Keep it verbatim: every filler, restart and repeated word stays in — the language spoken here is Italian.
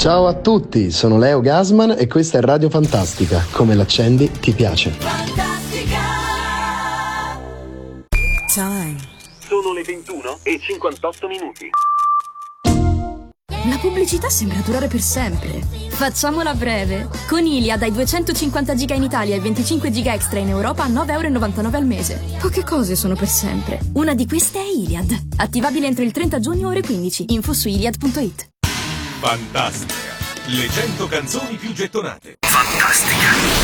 Ciao a tutti, sono Leo Gasman e questa è Radio Fantastica. Come l'accendi ti piace. Fantastica. Time. Sono le ventuno e cinquantotto minuti. La pubblicità sembra durare per sempre. Facciamola breve. Con Iliad hai duecentocinquanta giga in Italia e venticinque giga extra in Europa a nove virgola novantanove euro al mese. Poche cose sono per sempre. Una di queste è Iliad. Attivabile entro il trenta giugno ore quindici. Info su iliad punto it. Fantastica. Le cento canzoni più gettonate. Fantastica.